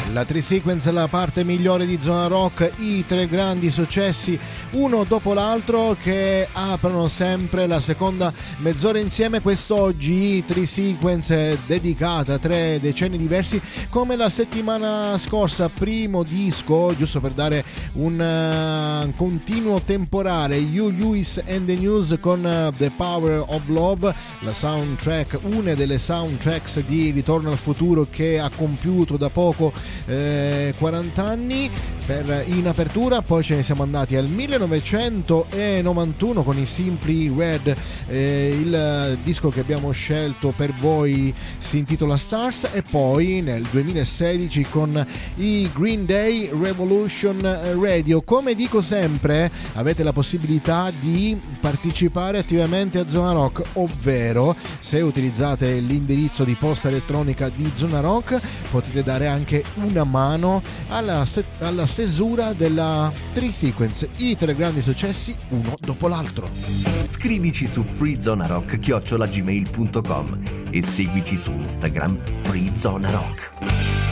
La Tri-Sequence, la parte migliore di Zona Rock, i 3 grandi successi uno dopo l'altro che aprono sempre la seconda mezz'ora insieme. Quest'oggi Tri-Sequence dedicata a 3 decenni diversi, come la settimana scorsa. Primo disco, giusto per dare un continuo temporale, Hugh Lewis and the News con The Power of Love, la soundtrack, una delle soundtracks di Ritorno al futuro, che ha compiuto da poco 40 anni in apertura. Poi ce ne siamo andati al 1991 con i Simply Red, il disco che abbiamo scelto per voi si intitola Stars, e poi nel 2016 con i Green Day, Revolution Radio. Come dico sempre, avete la possibilità di partecipare attivamente a Zona Rock, ovvero se utilizzate l'indirizzo di posta elettronica di Zona Rock potete dare anche una mano alla stesura della Tri-Sequence, i 3 grandi successi uno dopo l'altro. Scrivici su freezonarock@gmail.com e seguici su Instagram freezonarock.